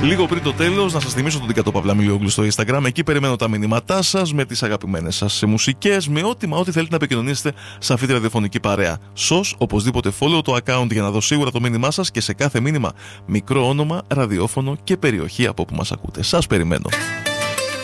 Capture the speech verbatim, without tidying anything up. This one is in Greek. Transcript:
Λίγο πριν το τέλος, να σας θυμίσω τον Τικατό Παυλαμιλιόγλου στο Instagram. Εκεί περιμένω τα μηνύματά σας με τις αγαπημένες σας μουσικές, με ό,τι μα ό,τι θέλετε να επικοινωνήσετε σε αυτή τη ραδιοφωνική παρέα. Σως, οπωσδήποτε follow το account για να δω σίγουρα το μήνυμά σας και σε κάθε μήνυμα μικρό όνομα, ραδιόφωνο και περιοχή από όπου μας ακούτε. Σας περιμένω.